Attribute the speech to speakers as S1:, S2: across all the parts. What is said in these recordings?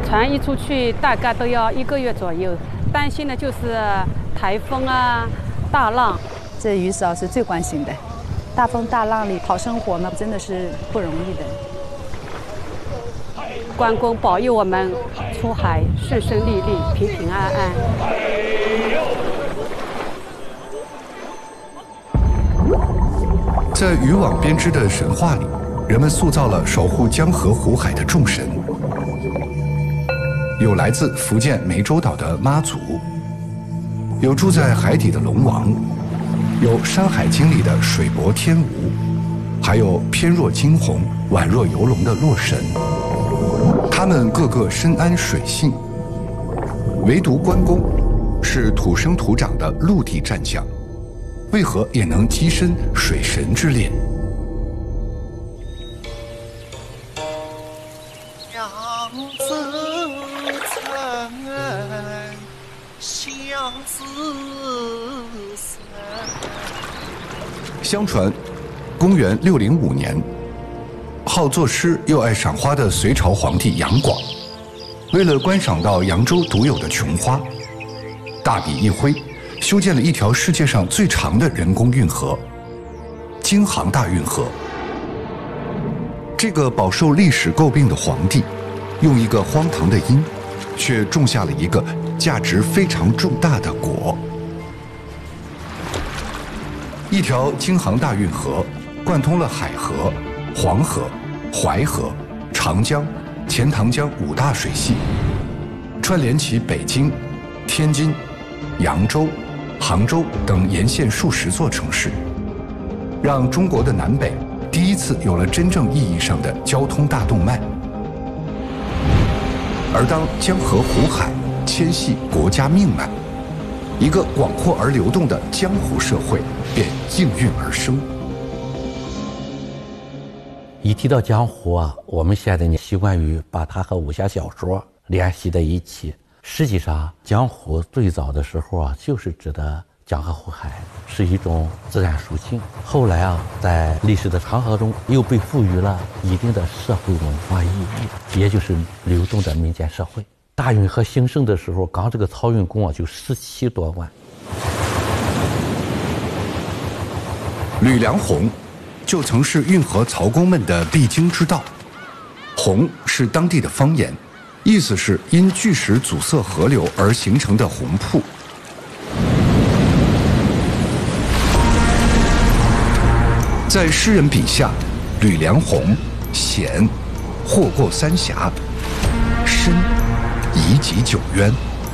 S1: 船一出去大概都要1个月左右，担心的就是台风啊、大浪。
S2: 这于嫂是最关心的，大风大浪里讨生活呢，真的是不容易的。
S1: 关公保佑我们出海顺顺利利、平平安安。
S3: 在渔网编织的神话里，人们塑造了守护江河湖海的众神，有来自福建湄洲岛的妈祖，有住在海底的龙王，有《山海经》里的水伯天吴，还有翩若惊鸿、宛若游龙的洛神。他们个个深谙水性，唯独关公是土生土长的陆地战将，为何也能跻身水神之列？相传，公元605年，好作诗又爱赏花的隋朝皇帝杨广，为了观赏到扬州独有的琼花，大笔一挥，修建了一条世界上最长的人工运河——京杭大运河。这个饱受历史诟病的皇帝，用一个荒唐的因，却种下了一个价值非常重大的果。一条京杭大运河贯通了海河、黄河、淮河、长江、钱塘江5大水系，串联起北京、天津、扬州、杭州等沿线数十座城市，让中国的南北第一次有了真正意义上的交通大动脉。而当江河湖海牵系国家命脉，一个广阔而流动的江湖社会便应运而生。
S4: 一提到江湖啊，我们现在呢习惯于把它和武侠小说联系在一起。实际上，江湖最早的时候啊，就是指的江河湖海，是一种自然属性。后来啊，在历史的长河中，又被赋予了一定的社会文化意义，也就是流动的民间社会。大运河兴盛的时候，刚这个漕运工啊就17多万。
S3: 吕良洪就曾是运河漕工们的必经之道。洪是当地的方言，意思是因巨石阻塞河流而形成的洪瀑。在诗人笔下，吕良洪险，祸过三峡，深，以己九渊。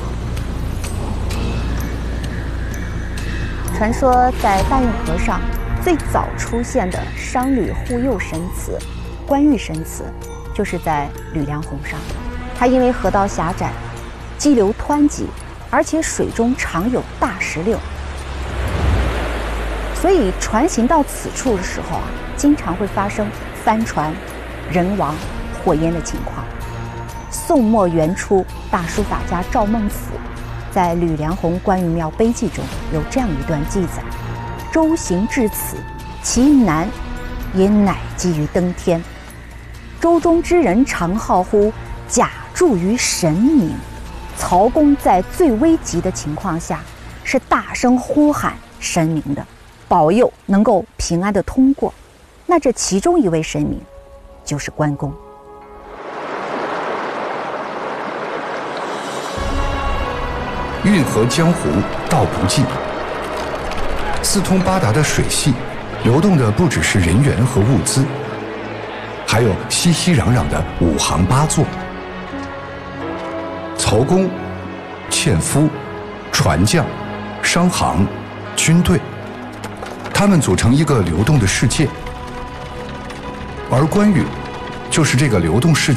S5: 传说在大运河上最早出现的商旅护佑神祠关玉神祠，就是在吕良洪上。它因为河道狭窄，激流湍急，而且水中常有大石榴，所以船行到此处的时候啊，经常会发生翻船、人亡、火淹的情况。宋末元初，大书法家赵孟俯在《吕良洪关羽庙碑记》中有这样一段记载：舟行至此，其难也乃基于登天。舟中之人常号呼，假助于神明。曹公在最危急的情况下，是大声呼喊神明的，保佑能够平安的通过。那这其中一位神明就是关公。
S3: 运河江湖道不尽，四通八达的水系，流动的不只是人员和物资，还有熙熙攘攘的5行8作。漕工、纤夫、船匠、商行、军队，他们组成一个流动的世界，而关羽就是这个流动世界